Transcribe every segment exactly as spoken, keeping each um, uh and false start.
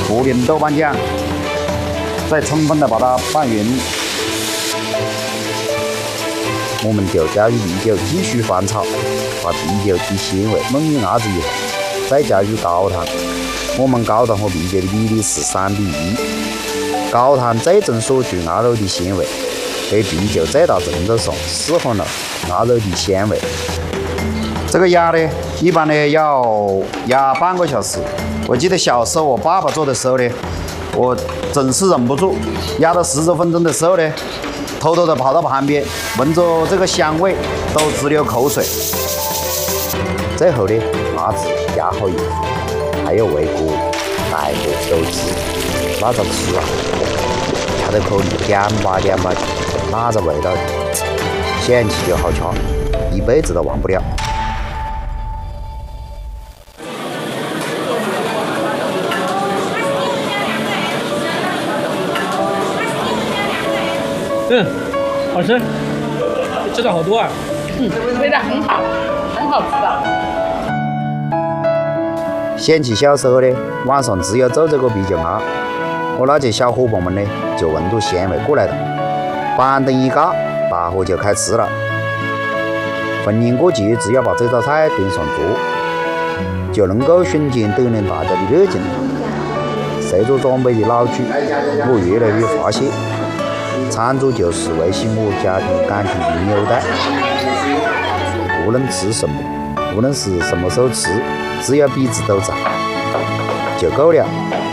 柏林豆瓣酱，再充分的把它拌匀。我们就加入啤酒，继续翻炒，把啤酒提鲜味焖一鸭子以后，再加入高汤。我们高汤和啤酒的比例是三比一，高汤最终锁住鸭肉的鲜味，给啤酒最大程度上释放了鸭肉的鲜味。这个鸭呢，一般呢要压半个小时。我记得小时候我爸爸做的时候呢，我总是忍不住，压到十多分钟的时候呢，偷偷的跑到旁边，闻着这个香味，都直流口水。最后呢，鸭子压好以后，还要煨锅，带个豆豉，那个吃啊，吃到口里干巴干巴的，那个味道，想起就好吃，一辈子都忘不了。 嗯，好吃，知道好多啊。 嗯，味道很好，很好吃的。 想起小时候呢，晚上只要做这个啤酒鸭，我那些小伙伴们呢就闻着香味过来了，板凳一架，大伙就开吃了。逢年过节，只要把这道菜端上桌，就能够瞬间点亮大家的热情。随着装备的老去，我越来越发现。餐桌就是维系我家庭感情的纽带，无论吃什么，无论是什么时候吃，只要彼此都在，就够了。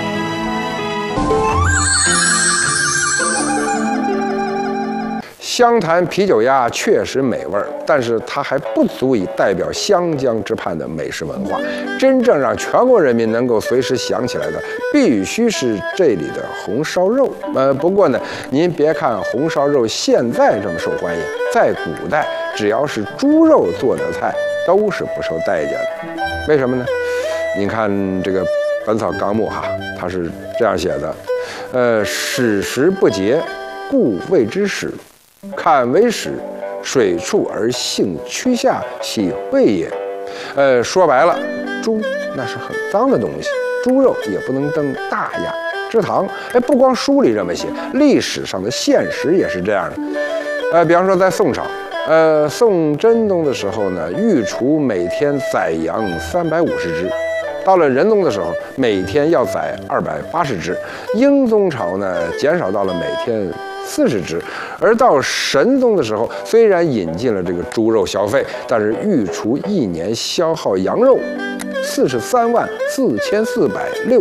湘潭啤酒鸭确实美味，但是它还不足以代表湘江之畔的美食文化。真正让全国人民能够随时想起来的，必须是这里的红烧肉。呃，不过呢，您别看红烧肉现在这么受欢迎，在古代只要是猪肉做的菜，都是不受待见的。为什么呢？您看这个《本草纲目》哈，它是这样写的：呃，史实不洁，故谓之史。看为史，水处而性趋下，其秽也。呃，说白了，猪那是很脏的东西，猪肉也不能登大雅之堂。哎，不光书里这么写，历史上的现实也是这样的。呃，比方说在宋朝，呃，宋真宗的时候呢，御厨每天宰羊三百五十只。到了仁宗的时候，每天要宰二百八十只。英宗朝呢，减少到了每天四十只。而到神宗的时候，虽然引进了这个猪肉消费，但是御厨一年消耗羊肉四十三万四千四百六